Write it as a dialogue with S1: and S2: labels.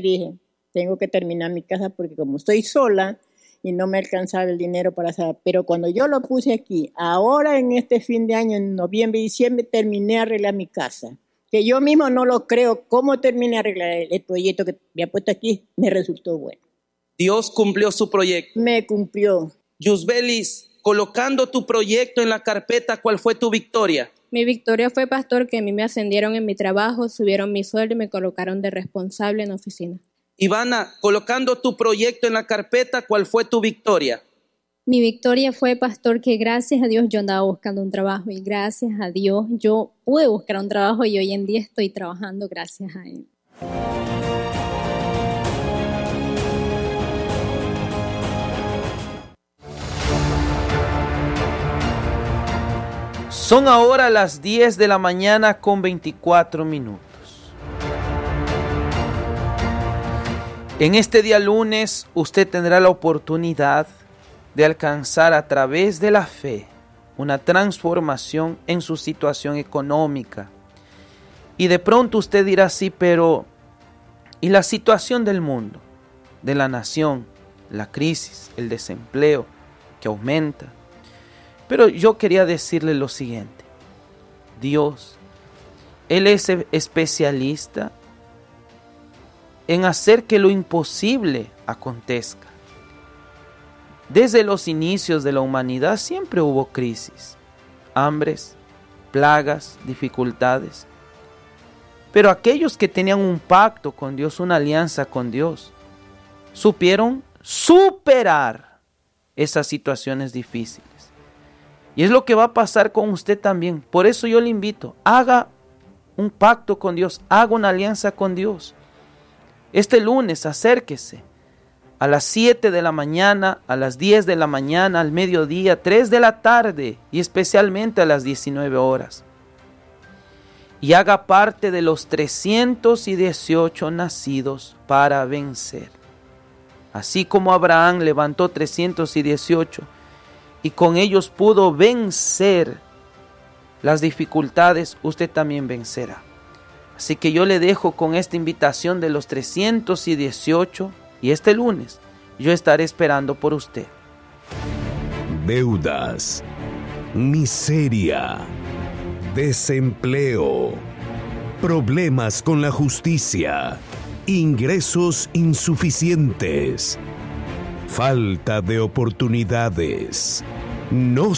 S1: dije, tengo que terminar mi casa porque como estoy sola y no me alcanzaba el dinero para hacer. Pero cuando yo lo puse aquí, ahora en este fin de año, en noviembre y diciembre, terminé de arreglar mi casa. Que yo mismo no lo creo, cómo terminé de arreglar el proyecto que había puesto aquí, me resultó bueno.
S2: Dios cumplió su proyecto.
S1: Me cumplió.
S2: Yusbelis, colocando tu proyecto en la carpeta, ¿cuál fue tu victoria?
S3: Mi victoria fue, pastor, que a mí me ascendieron en mi trabajo, subieron mi sueldo y me colocaron de responsable en la oficina.
S2: Ivana, colocando tu proyecto en la carpeta, ¿cuál fue tu victoria?
S4: Mi victoria fue, pastor, que gracias a Dios yo andaba buscando un trabajo y gracias a Dios yo pude buscar un trabajo y hoy en día estoy trabajando gracias a Él.
S5: Son ahora las 10 de la mañana con 24 minutos. En este día lunes usted tendrá la oportunidad de alcanzar a través de la fe una transformación en su situación económica. Y de pronto usted dirá, sí, pero ¿y la situación del mundo, de la nación, la crisis, el desempleo que aumenta? Pero yo quería decirle lo siguiente. Dios, Él es especialista en hacer que lo imposible acontezca. Desde los inicios de la humanidad siempre hubo crisis, hambres, plagas, dificultades. Pero aquellos que tenían un pacto con Dios, una alianza con Dios, supieron superar esas situaciones difíciles. Y es lo que va a pasar con usted también. Por eso yo le invito, haga un pacto con Dios, haga una alianza con Dios. Este lunes acérquese a las 7 de la mañana, a las 10 de la mañana, al mediodía, 3 de la tarde y especialmente a las 19 horas. Y haga parte de los 318 nacidos para vencer. Así como Abraham levantó 318 y con ellos pudo vencer las dificultades, usted también vencerá. Así que yo le dejo con esta invitación de los 318 y este lunes yo estaré esperando por usted.
S6: Deudas, miseria, desempleo, problemas con la justicia, ingresos insuficientes, falta de oportunidades. No